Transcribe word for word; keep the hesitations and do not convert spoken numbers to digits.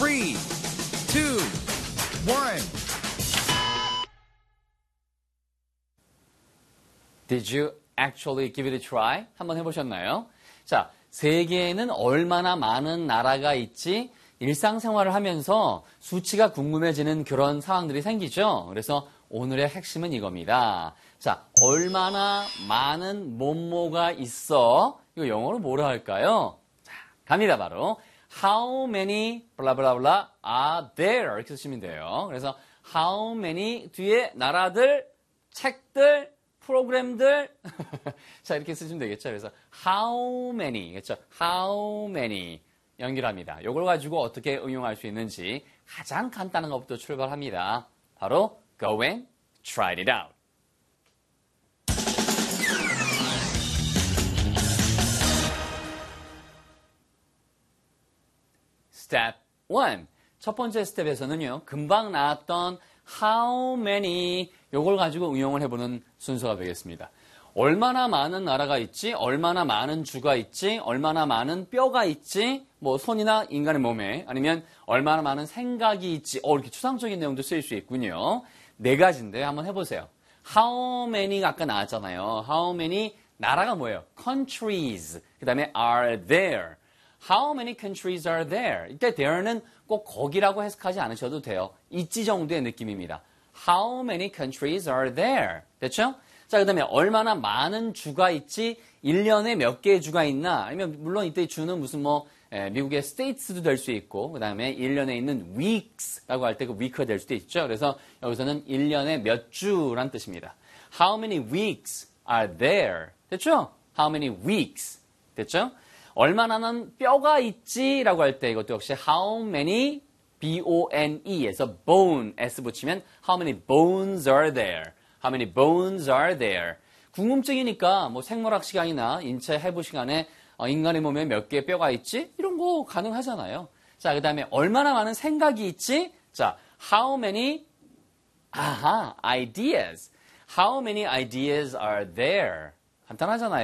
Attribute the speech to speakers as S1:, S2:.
S1: three, two, one.
S2: Did you actually give it a try? 한번 해보셨나요? 자, 세계에는 얼마나 많은 나라가 있지? 일상생활을 하면서 수치가 궁금해지는 그런 상황들이 생기죠. 그래서 오늘의 핵심은 이겁니다. 자, 얼마나 많은 뭐뭐가 있어? 이거 영어로 뭐라 할까요? 자, 갑니다 바로. How many 블라블라블라 are there? 이렇게 쓰시면 돼요. 그래서 how many 뒤에 나라들, 책들, 프로그램들 자 이렇게 쓰시면 되겠죠. 그래서 how many 그렇죠. how many 연결합니다. 이걸 가지고 어떻게 응용할 수 있는지 가장 간단한 것부터 출발합니다. 바로 go and try it out. Step one. 첫 번째 스텝에서는요. 금방 나왔던 how many 요걸 가지고 응용을 해보는 순서가 되겠습니다. 얼마나 많은 나라가 있지? 얼마나 많은 주가 있지? 얼마나 많은 뼈가 있지? 뭐 손이나 인간의 몸에 아니면 얼마나 많은 생각이 있지? 어, 이렇게 추상적인 내용도 쓰일 수 있군요. 네 가지인데 한번 해보세요. How many가 아까 나왔잖아요. How many 나라가 뭐예요? Countries. 그 다음에 are there. How many countries are there? 이때 there는 꼭 거기라고 해석하지 않으셔도 돼요. 있지 정도의 느낌입니다. How many countries are there? 됐죠? 자, 그 다음에 얼마나 많은 주가 있지? 일 년에 몇 개의 주가 있나? 아니면 물론 이때 주는 무슨 뭐 에, 미국의 states도 될 수 있고 그 다음에 일 년에 있는 weeks라고 할 때 그 week가 될 수도 있죠. 그래서 여기서는 일 년에 몇 주란 뜻입니다. How many weeks are there? 됐죠? How many weeks? 됐죠? 얼마나는 뼈가 있지라고 할 때 이것도 역시 how many B-O-N-E에서 bone, S 붙이면 how many bones are there? How many bones are there? 궁금증이니까 뭐 생물학 시간이나 인체 해부 시간에 어, 인간의 몸에 몇 개의 뼈가 있지? 이런 거 가능하잖아요. 자, 그 다음에 얼마나 많은 생각이 있지? 자, how many 아하, ideas. How many ideas are there? 간단하잖아요.